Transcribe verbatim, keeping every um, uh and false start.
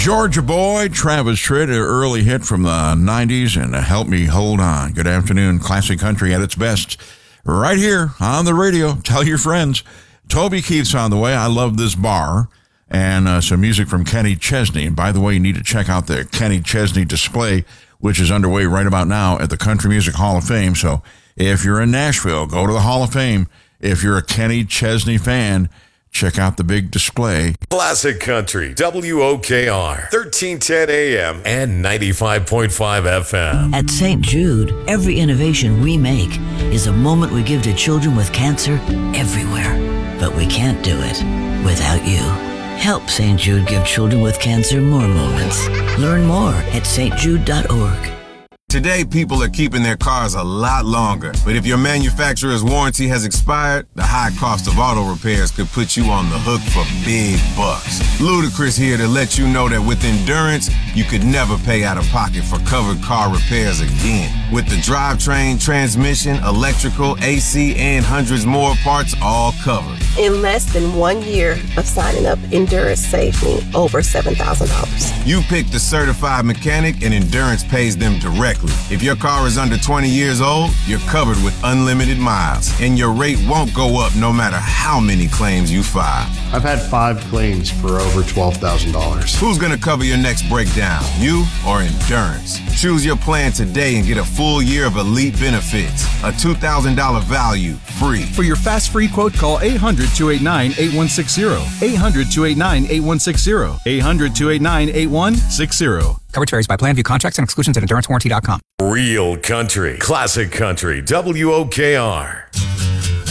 Georgia boy, Travis Tritt, an early hit from the nineties, and Help Me Hold On. Good afternoon. Classic country at its best. Right here on the radio. Tell your friends. Toby Keith's on the way. I love this bar. And uh, some music from Kenny Chesney. And by the way, you need to check out the Kenny Chesney display, which is underway right about now at the Country Music Hall of Fame. So if you're in Nashville, go to the Hall of Fame. If you're a Kenny Chesney fan, check out the big display. Classic Country, W O K R, thirteen ten A M and ninety-five point five F M. At Saint Jude, every innovation we make is a moment we give to children with cancer everywhere. But we can't do it without you. Help Saint Jude give children with cancer more moments. Learn more at s t jude dot org. Today, people are keeping their cars a lot longer. But if your manufacturer's warranty has expired, the high cost of auto repairs could put you on the hook for big bucks. Ludacris here to let you know that with Endurance, you could never pay out of pocket for covered car repairs again. With the drivetrain, transmission, electrical, A C, and hundreds more parts all covered. In less than one year of signing up, Endurance saved me over seven thousand dollars. You pick the certified mechanic, and Endurance pays them directly. If your car is under twenty years old, you're covered with unlimited miles, and your rate won't go up no matter how many claims you file. I've had five claims for over twelve thousand dollars. Who's going to cover your next breakdown, you or Endurance? Choose your plan today and get a full year of elite benefits. A two thousand dollars value, free. For your fast free quote, call eight hundred, two eight nine, eight one six zero. eight hundred, two eight nine, eight one six zero. eight hundred, two eight nine, eight one six zero. Coverage varies by plan. View contracts and exclusions at endurance warranty dot com. Real country, classic country, W O K R.